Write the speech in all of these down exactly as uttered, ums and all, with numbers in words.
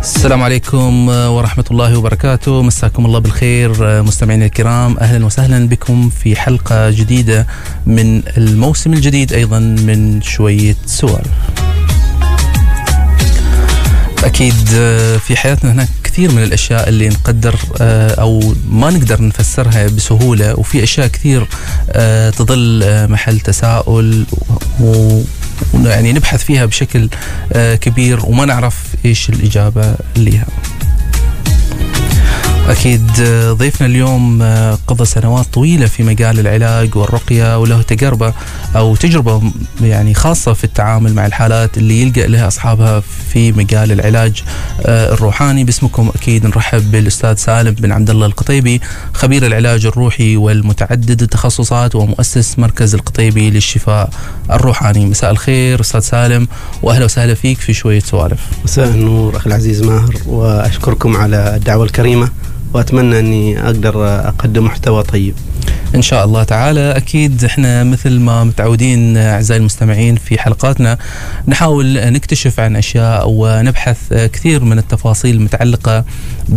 السلام عليكم ورحمة الله وبركاته. مساكم الله بالخير مستمعينا الكرام، أهلا وسهلا بكم في حلقة جديدة من الموسم الجديد أيضا من شوية سوالف. أكيد في حياتنا هناك كثير من الأشياء اللي نقدر أو ما نقدر نفسرها بسهولة، وفي أشياء كثير تظل محل تساؤل و يعني نبحث فيها بشكل كبير وما نعرف إيش الإجابة لها. أكيد ضيفنا اليوم قضى سنوات طويلة في مجال العلاج والرقية، وله تجربة أو تجربة يعني خاصة في التعامل مع الحالات اللي يلجأ لها أصحابها في مجال العلاج الروحاني. باسمكم أكيد نرحب بالأستاذ سالم بن عبد الله القطيبي، خبير العلاج الروحي والمتعدد التخصصات ومؤسس مركز القطيبي للشفاء الروحاني. مساء الخير أستاذ سالم، وأهلا وسهلا فيك في شوية سوالف. مساء النور أخي العزيز ماهر، وأشكركم على الدعوة الكريمة، وأتمنى أني أقدر أقدم محتوى طيب إن شاء الله تعالى. أكيد إحنا مثل ما متعودين أعزائي المستمعين في حلقاتنا نحاول نكتشف عن أشياء ونبحث كثير من التفاصيل المتعلقة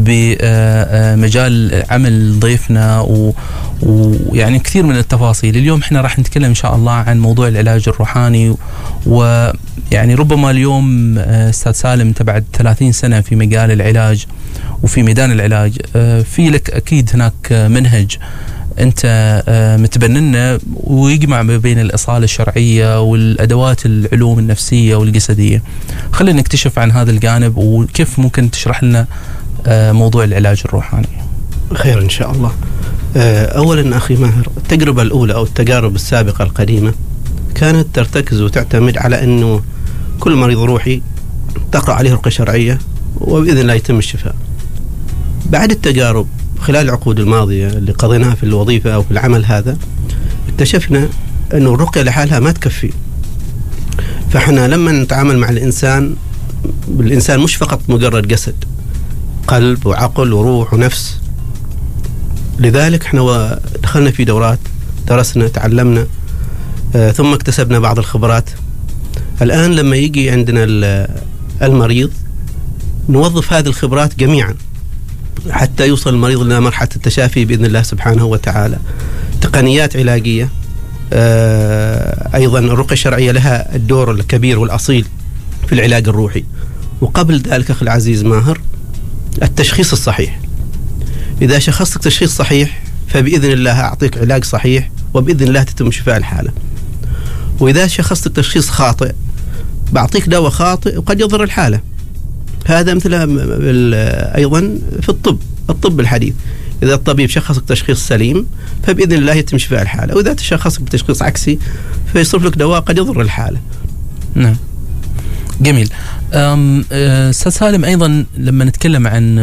بمجال عمل ضيفنا ويعني كثير من التفاصيل. اليوم إحنا راح نتكلم إن شاء الله عن موضوع العلاج الروحاني، ويعني ربما اليوم أستاذ سالم أنت بعد ثلاثين سنة في مجال العلاج وفي ميدان العلاج، في لك أكيد هناك منهج أنت متبننه ويجمع ما بين الأصالة الشرعية والأدوات العلوم النفسية والجسدية. خلينا نكتشف عن هذا الجانب وكيف ممكن تشرح لنا موضوع العلاج الروحاني. خير إن شاء الله. أولا أخي ماهر، التجربة الأولى أو التجارب السابقة القديمة كانت ترتكز وتعتمد على أنه كل مريض روحي تقرأ عليه رقية شرعية وبإذن الله يتم الشفاء. بعد التجارب خلال العقود الماضية اللي قضيناها في الوظيفة أو في العمل هذا، اكتشفنا أنه الرقية لحالها ما تكفي. فإحنا لما نتعامل مع الإنسان، بالإنسان مش فقط مجرد جسد، قلب وعقل وروح ونفس. لذلك إحنا دخلنا في دورات، درسنا، تعلمنا، آه ثم اكتسبنا بعض الخبرات. الآن لما يجي عندنا المريض نوظف هذه الخبرات جميعا حتى يوصل المريض إلى مرحلة التشافي بإذن الله سبحانه وتعالى. تقنيات علاجية، آه أيضا الرقية الشرعية لها الدور الكبير والأصيل في العلاج الروحي. وقبل ذلك أخي العزيز ماهر، التشخيص الصحيح. إذا شخصتك تشخيص صحيح فبإذن الله أعطيك علاج صحيح وبإذن الله تتم شفاء الحالة. وإذا شخصتك تشخيص خاطئ بعطيك دواء خاطئ وقد يضر الحالة. هذا مثل أيضا في الطب الطب الحديث، إذا الطبيب شخصك تشخيص سليم فبإذن الله يتم شفاء الحالة، وإذا تشخصك بتشخيص عكسي فيصرف لك دواء قد يضر الحالة. نعم، جميل. أستاذ سالم، أيضا لما نتكلم عن